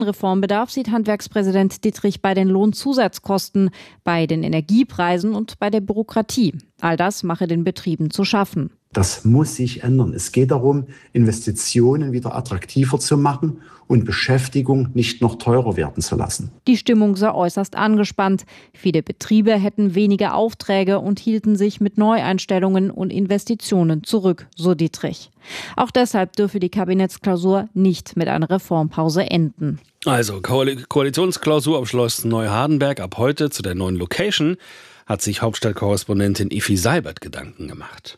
größten Reformbedarf sieht Handwerkspräsident Dittrich bei den Lohnzusatzkosten, bei den Energiepreisen und bei der Bürokratie. All das mache den Betrieben zu schaffen. Das muss sich ändern. Es geht darum, Investitionen wieder attraktiver zu machen und Beschäftigung nicht noch teurer werden zu lassen. Die Stimmung sei äußerst angespannt. Viele Betriebe hätten weniger Aufträge und hielten sich mit Neueinstellungen und Investitionen zurück, so Dittrich. Auch deshalb dürfe die Kabinettsklausur nicht mit einer Reformpause enden. Also Koalitionsklausur am Schloss Neuhardenberg ab heute zu der neuen Location hat sich Hauptstadtkorrespondentin Effi Seibert Gedanken gemacht.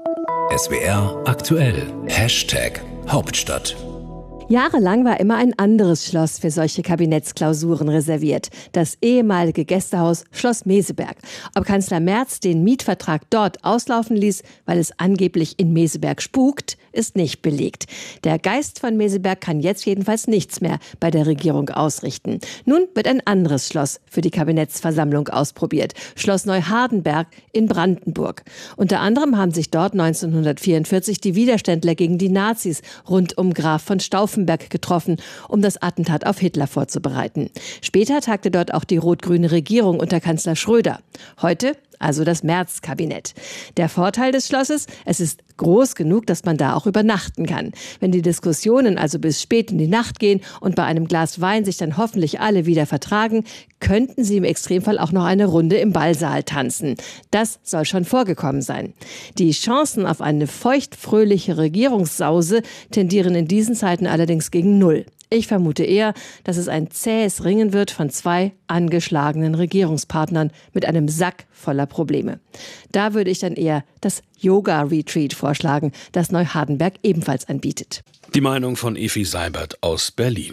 SWR aktuell #Hauptstadt. Jahrelang war immer ein anderes Schloss für solche Kabinettsklausuren reserviert. Das ehemalige Gästehaus Schloss Meseberg. Ob Kanzler Merz den Mietvertrag dort auslaufen ließ, weil es angeblich in Meseberg spukt, ist nicht belegt. Der Geist von Meseberg kann jetzt jedenfalls nichts mehr bei der Regierung ausrichten. Nun wird ein anderes Schloss für die Kabinettsversammlung ausprobiert. Schloss Neuhardenberg in Brandenburg. Unter anderem haben sich dort 1944 die Widerständler gegen die Nazis rund um Graf von Stauffenberg getroffen, um das Attentat auf Hitler vorzubereiten. Später tagte dort auch die rot-grüne Regierung unter Kanzler Schröder. Heute also das Merz-Kabinett. Der Vorteil des Schlosses, es ist groß genug, dass man da auch übernachten kann. Wenn die Diskussionen also bis spät in die Nacht gehen und bei einem Glas Wein sich dann hoffentlich alle wieder vertragen, könnten sie im Extremfall auch noch eine Runde im Ballsaal tanzen. Das soll schon vorgekommen sein. Die Chancen auf eine feuchtfröhliche Regierungssause tendieren in diesen Zeiten allerdings gegen null. Ich vermute eher, dass es ein zähes Ringen wird von zwei angeschlagenen Regierungspartnern mit einem Sack voller Probleme. Da würde ich dann eher das Yoga-Retreat vorschlagen, das Neuhardenberg ebenfalls anbietet. Die Meinung von Effi Seibert aus Berlin.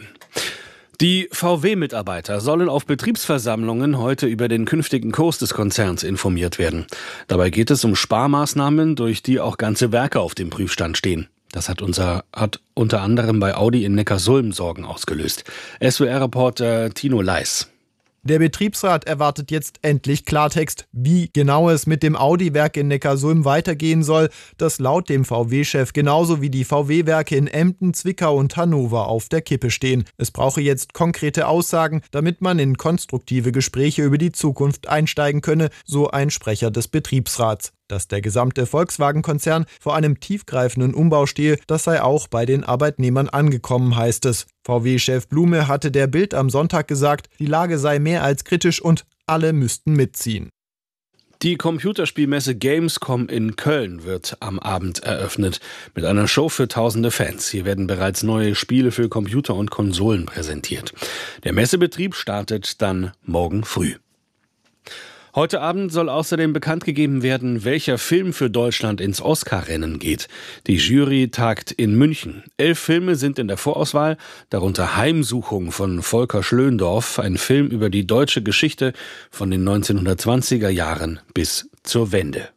Die VW-Mitarbeiter sollen auf Betriebsversammlungen heute über den künftigen Kurs des Konzerns informiert werden. Dabei geht es um Sparmaßnahmen, durch die auch ganze Werke auf dem Prüfstand stehen. Das hat unter anderem bei Audi in Neckarsulm Sorgen ausgelöst. SWR-Reporter Tino Leis. Der Betriebsrat erwartet jetzt endlich Klartext, wie genau es mit dem Audi-Werk in Neckarsulm weitergehen soll, das laut dem VW-Chef genauso wie die VW-Werke in Emden, Zwickau und Hannover auf der Kippe stehen. Es brauche jetzt konkrete Aussagen, damit man in konstruktive Gespräche über die Zukunft einsteigen könne, so ein Sprecher des Betriebsrats. Dass der gesamte Volkswagen-Konzern vor einem tiefgreifenden Umbau stehe, das sei auch bei den Arbeitnehmern angekommen, heißt es. VW-Chef Blume hatte der Bild am Sonntag gesagt, die Lage sei mehr als kritisch und alle müssten mitziehen. Die Computerspielmesse Gamescom in Köln wird am Abend eröffnet mit einer Show für tausende Fans. Hier werden bereits neue Spiele für Computer und Konsolen präsentiert. Der Messebetrieb startet dann morgen früh. Heute Abend soll außerdem bekannt gegeben werden, welcher Film für Deutschland ins Oscar-Rennen geht. Die Jury tagt in München. 11 Filme sind in der Vorauswahl, darunter Heimsuchung von Volker Schlöndorff, ein Film über die deutsche Geschichte von den 1920er Jahren bis zur Wende.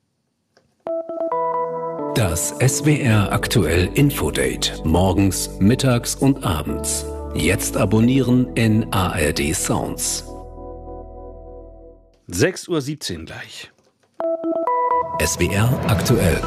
Das SWR aktuell Infodate. Morgens, mittags und abends. Jetzt abonnieren in ARD Sounds. 6:17 Uhr gleich. SWR aktuell.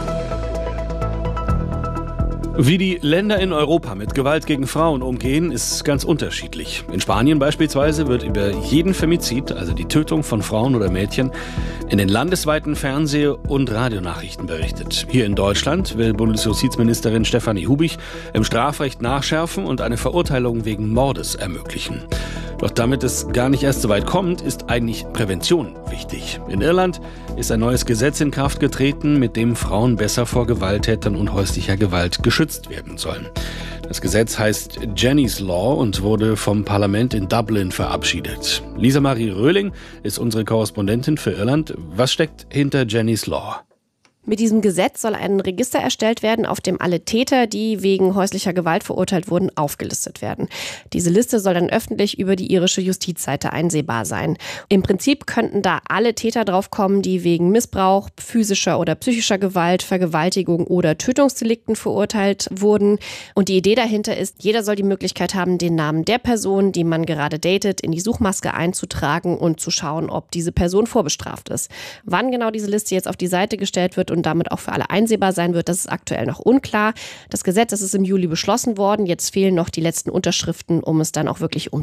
Wie die Länder in Europa mit Gewalt gegen Frauen umgehen, ist ganz unterschiedlich. In Spanien beispielsweise wird über jeden Femizid, also die Tötung von Frauen oder Mädchen, in den landesweiten Fernseh- und Radionachrichten berichtet. Hier in Deutschland will Bundesjustizministerin Stefanie Hubich im Strafrecht nachschärfen und eine Verurteilung wegen Mordes ermöglichen. Doch damit es gar nicht erst so weit kommt, ist eigentlich Prävention wichtig. In Irland ist ein neues Gesetz in Kraft getreten, mit dem Frauen besser vor Gewalttätern und häuslicher Gewalt geschützt werden sollen. Das Gesetz heißt Jenny's Law und wurde vom Parlament in Dublin verabschiedet. Lisa Marie Röhling ist unsere Korrespondentin für Irland. Was steckt hinter Jenny's Law? Mit diesem Gesetz soll ein Register erstellt werden, auf dem alle Täter, die wegen häuslicher Gewalt verurteilt wurden, aufgelistet werden. Diese Liste soll dann öffentlich über die irische Justizseite einsehbar sein. Im Prinzip könnten da alle Täter draufkommen, die wegen Missbrauch, physischer oder psychischer Gewalt, Vergewaltigung oder Tötungsdelikten verurteilt wurden. Und die Idee dahinter ist, jeder soll die Möglichkeit haben, den Namen der Person, die man gerade datet, in die Suchmaske einzutragen und zu schauen, ob diese Person vorbestraft ist. Wann genau diese Liste jetzt auf die Seite gestellt wird und damit auch für alle einsehbar sein wird, das ist aktuell noch unklar. Das Gesetz, das ist im Juli beschlossen worden. Jetzt fehlen noch die letzten Unterschriften, um es dann auch wirklich umzusetzen.